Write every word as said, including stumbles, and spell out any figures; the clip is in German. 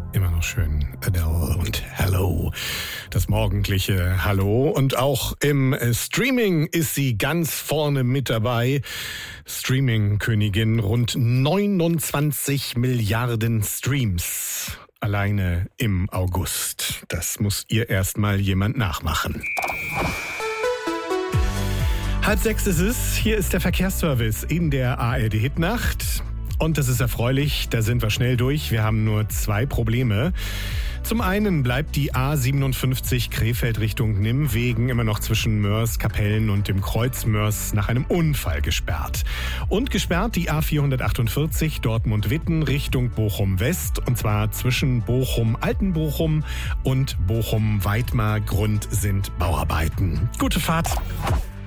Immer noch schön Adele und Hello. Das morgendliche Hallo. Und auch im Streaming ist sie ganz vorne mit dabei. Streaming-Königin, rund neunundzwanzig Milliarden Streams. Alleine im August. Das muss ihr erstmal jemand nachmachen. Halb sechs ist es. Hier ist der Verkehrsservice in der A R D-Hitnacht. Und das ist erfreulich, da sind wir schnell durch. Wir haben nur zwei Probleme. Zum einen bleibt die A siebenundfünfzig Krefeld Richtung Nimwegen immer noch zwischen Mörs, Kapellen und dem Kreuz Mörs nach einem Unfall gesperrt. Und gesperrt die A vierhundertachtundvierzig Dortmund-Witten Richtung Bochum-West. Und zwar zwischen Bochum-Altenbochum und Bochum-Weidmar. Grund sind Bauarbeiten. Gute Fahrt!